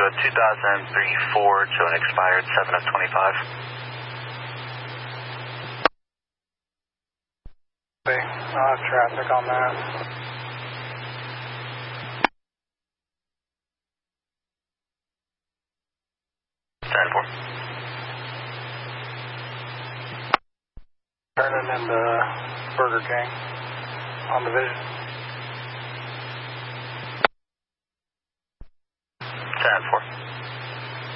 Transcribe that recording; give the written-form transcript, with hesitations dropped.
a 2003 Ford, so an expired 7 of 25. Okay, I'll have traffic on that. Turning into Burger King on Division. 10-4.